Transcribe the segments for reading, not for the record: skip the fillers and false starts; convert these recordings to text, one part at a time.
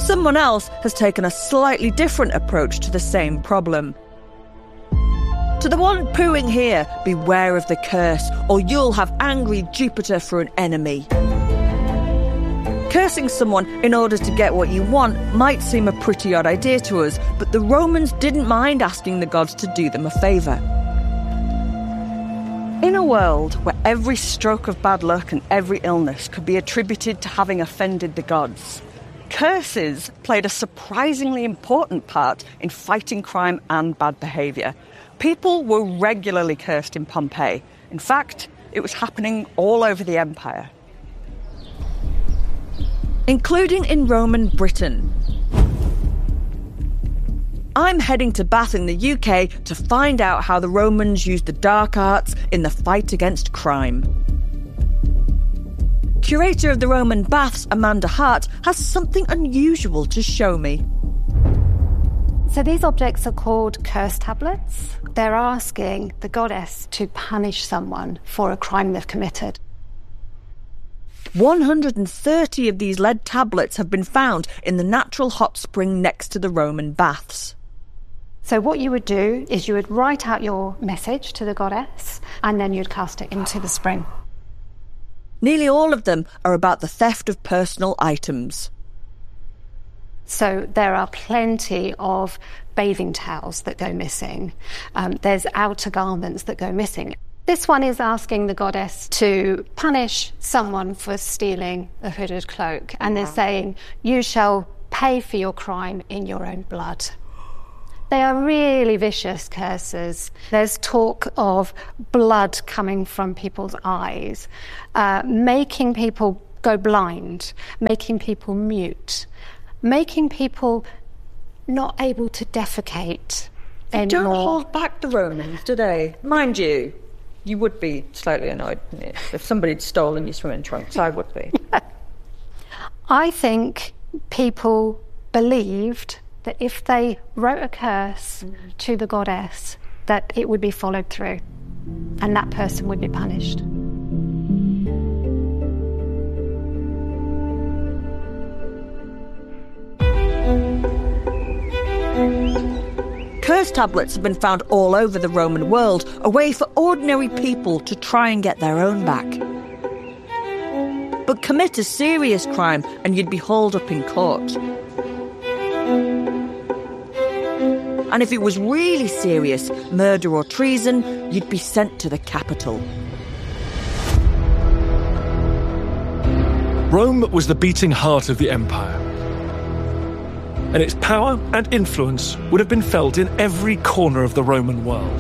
Someone else has taken a slightly different approach to the same problem. To the one pooing here, beware of the curse, or you'll have angry Jupiter for an enemy. Cursing someone in order to get what you want might seem a pretty odd idea to us, but the Romans didn't mind asking the gods to do them a favour. In a world where every stroke of bad luck and every illness could be attributed to having offended the gods, curses played a surprisingly important part in fighting crime and bad behaviour. People were regularly cursed in Pompeii. In fact, it was happening all over the empire, including in Roman Britain. I'm heading to Bath in the UK to find out how the Romans used the dark arts in the fight against crime. Curator of the Roman Baths, Amanda Hart, has something unusual to show me. So these objects are called curse tablets. They're asking the goddess to punish someone for a crime they've committed. 130 of these lead tablets have been found in the natural hot spring next to the Roman baths. So what you would do is you would write out your message to the goddess and then you'd cast it into the spring. Nearly all of them are about the theft of personal items. So there are plenty of bathing towels that go missing. There's outer garments that go missing. This one is asking the goddess to punish someone for stealing a hooded cloak. And they're saying, you shall pay for your crime in your own blood. They are really vicious curses. There's talk of blood coming from people's eyes, making people go blind, making people mute, making people not able to defecate anymore. They don't hold back the Romans, do they? Mind you, you would be slightly annoyed if somebody had stolen your swimming trunks. I would be. I think people believed that if they wrote a curse to the goddess, that it would be followed through and that person would be punished. Curse tablets have been found all over the Roman world, a way for ordinary people to try and get their own back. But commit a serious crime and you'd be hauled up in court. And if it was really serious, murder or treason, you'd be sent to the capital. Rome was the beating heart of the empire, and its power and influence would have been felt in every corner of the Roman world.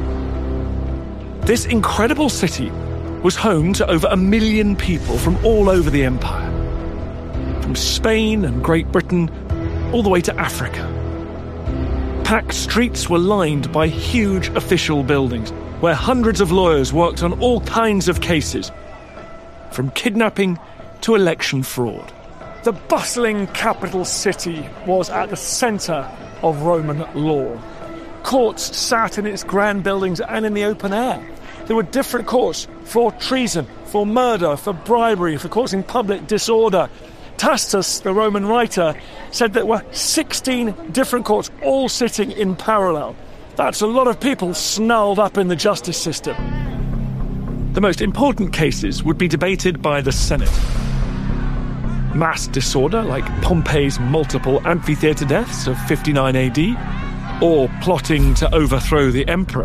This incredible city was home to over 1 million people from all over the empire, from Spain and Great Britain all the way to Africa. Packed streets were lined by huge official buildings, where hundreds of lawyers worked on all kinds of cases, from kidnapping to election fraud. The bustling capital city was at the centre of Roman law. Courts sat in its grand buildings and in the open air. There were different courts for treason, for murder, for bribery, for causing public disorder. Tacitus, the Roman writer, said there were 16 different courts all sitting in parallel. That's a lot of people snarled up in the justice system. The most important cases would be debated by the Senate. Mass disorder, like Pompeii's multiple amphitheatre deaths of 59 AD, or plotting to overthrow the emperor.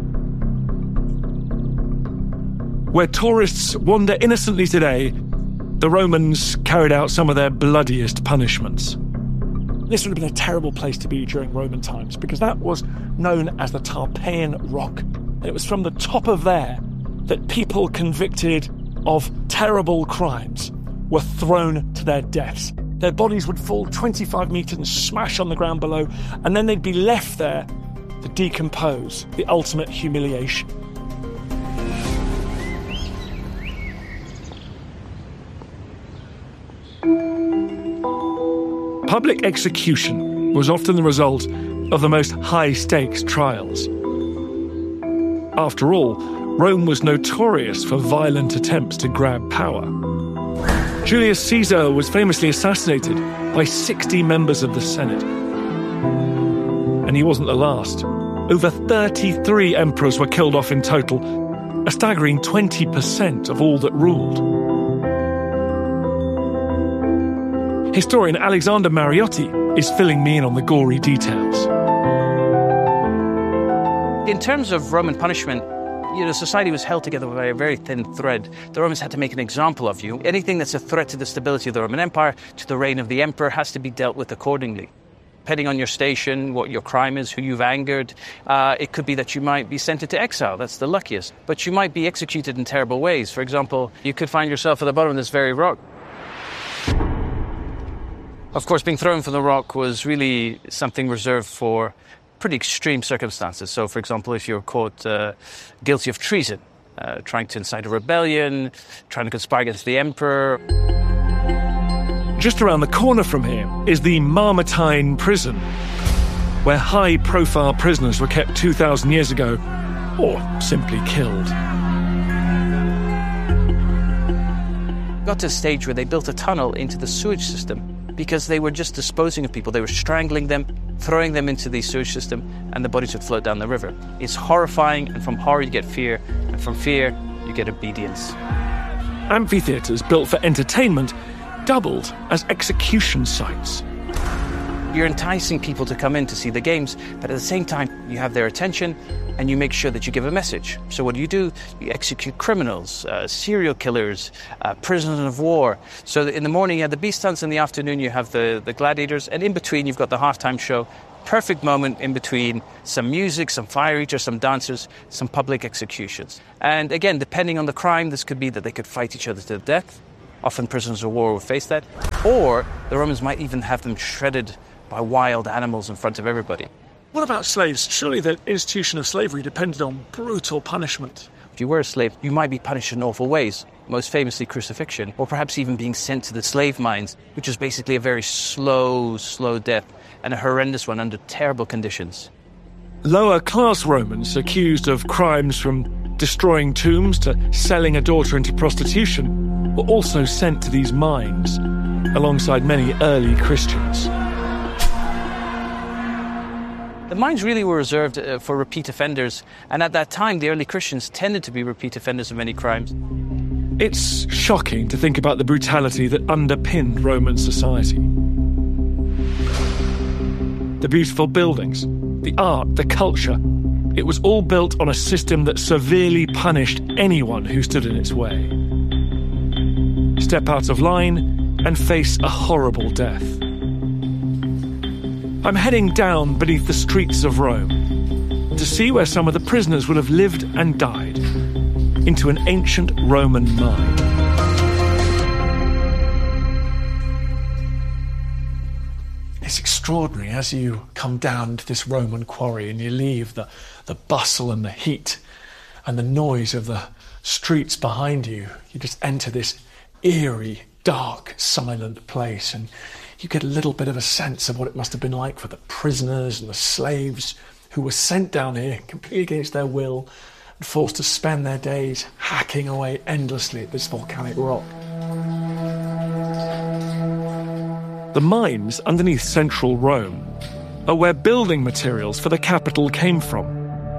Where tourists wander innocently today, the Romans carried out some of their bloodiest punishments. This would have been a terrible place to be during Roman times, because that was known as the Tarpeian Rock. And it was from the top of there that people convicted of terrible crimes were thrown to their deaths. Their bodies would fall 25 metres and smash on the ground below, and then they'd be left there to decompose, the ultimate humiliation. Public execution was often the result of the most high-stakes trials. After all, Rome was notorious for violent attempts to grab power. Julius Caesar was famously assassinated by 60 members of the Senate. And he wasn't the last. Over 33 emperors were killed off in total, a staggering 20% of all that ruled. Historian Alexander Mariotti is filling me in on the gory details. In terms of Roman punishment, society was held together by a very thin thread. The Romans had to make an example of you. Anything that's a threat to the stability of the Roman Empire, to the reign of the emperor, has to be dealt with accordingly. Depending on your station, what your crime is, who you've angered, it could be that you might be sent into exile. That's the luckiest. But you might be executed in terrible ways. For example, you could find yourself at the bottom of this very rock. Of course, being thrown from the rock was really something reserved for pretty extreme circumstances. So, for example, if you're caught guilty of treason, trying to incite a rebellion, trying to conspire against the emperor. Just around the corner from here is the Mamertine prison, where high-profile prisoners were kept 2,000 years ago, or simply killed. Got to a stage where they built a tunnel into the sewage system because they were just disposing of people. They were strangling them, throwing them into the sewage system, and the bodies would float down the river. It's horrifying, and from horror you get fear, and from fear you get obedience. Amphitheatres built for entertainment doubled as execution sites. You're enticing people to come in to see the games, but at the same time you have their attention and you make sure that you give a message. So what do? You execute criminals, serial killers, prisoners of war. So in the morning you have the beast hunts, in the afternoon you have the gladiators, and in between you've got the halftime show. Perfect moment in between some music, some fire eaters, some dancers, some public executions. And again, depending on the crime, this could be that they could fight each other to the death. Often prisoners of war would face that. Or the Romans might even have them shredded by wild animals in front of everybody. What about slaves? Surely the institution of slavery depended on brutal punishment. If you were a slave, you might be punished in awful ways, most famously crucifixion, or perhaps even being sent to the slave mines, which is basically a very slow death, and a horrendous one under terrible conditions. Lower-class Romans accused of crimes from destroying tombs to selling a daughter into prostitution were also sent to these mines, alongside many early Christians. The mines really were reserved for repeat offenders, and at that time the early Christians tended to be repeat offenders of many crimes. It's shocking to think about the brutality that underpinned Roman society. The beautiful buildings, the art, the culture, it was all built on a system that severely punished anyone who stood in its way. Step out of line and face a horrible death. I'm heading down beneath the streets of Rome to see where some of the prisoners would have lived and died, into an ancient Roman mine. It's extraordinary as you come down to this Roman quarry and you leave the bustle and the heat and the noise of the streets behind you. You just enter this eerie, dark, silent place, and you get a little bit of a sense of what it must have been like for the prisoners and the slaves who were sent down here completely against their will and forced to spend their days hacking away endlessly at this volcanic rock. The mines underneath central Rome are where building materials for the capital came from.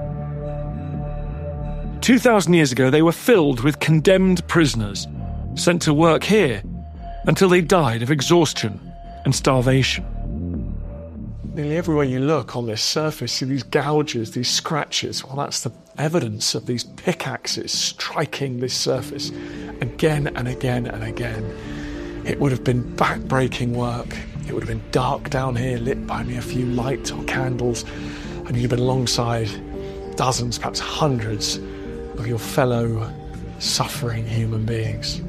2,000 years ago, they were filled with condemned prisoners sent to work here until they died of exhaustion and starvation. Nearly everywhere you look on this surface, see these gouges, these scratches. Well, that's the evidence of these pickaxes striking this surface again and again and again. It would have been back-breaking work. It would have been dark down here, lit by only a few lights or candles, and you'd have been alongside dozens, perhaps hundreds, of your fellow suffering human beings.